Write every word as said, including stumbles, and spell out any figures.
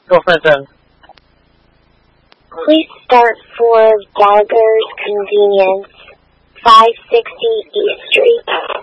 Go for it. Please start for Gallagher's Convenience, five sixty East Street.